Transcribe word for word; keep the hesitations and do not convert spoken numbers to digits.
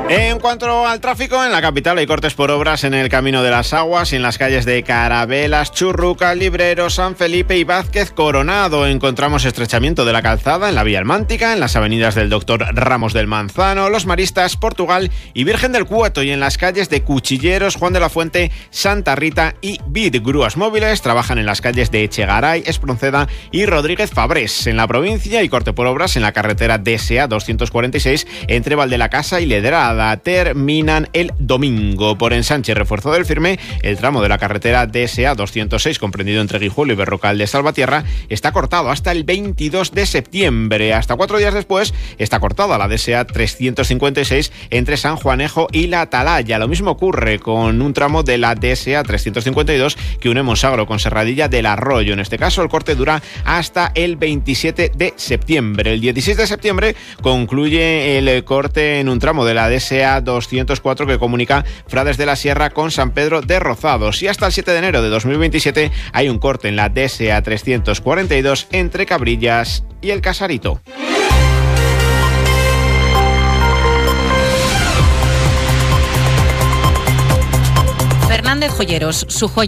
En cuanto al tráfico, en la capital hay cortes por obras en el Camino de las Aguas y en las calles de Carabelas, Churruca, Librero, San Felipe y Vázquez Coronado. Encontramos estrechamiento de la calzada en la Vía Almántica, en las avenidas del Doctor Ramos del Manzano, Los Maristas, Portugal y Virgen del Cueto, y en las calles de Cuchilleros, Juan de la Fuente, Santa Rita y Vid. Grúas móviles trabajan en las calles de Echegaray, Espronceda y Rodríguez Fabrés. En la provincia hay corte por obras en la carretera D S A doscientos cuarenta y seis entre Valdelacasa y Ledrada. Terminan el domingo. Por ensanche y refuerzo del firme, el tramo de la carretera D S A doscientos seis, comprendido entre Guijuelo y Berrocal de Salvatierra, está cortado hasta el veintidós de septiembre. Hasta cuatro días después está cortada la D S A trescientos cincuenta y seis entre San Juanejo y La Atalaya. Lo mismo ocurre con un tramo de la D S A trescientos cincuenta y dos que une Monsagro con Serradilla del Arroyo. En este caso, el corte dura hasta el veintisiete de septiembre. El dieciséis de septiembre concluye el corte en un tramo de la D S A doscientos cuatro que comunica Frades de la Sierra con San Pedro de Rozados. Y hasta el siete de enero de dos mil veintisiete hay un corte en la D S A trescientos cuarenta y dos entre Cabrillas y El Casarito. Fernández Joyeros, su joya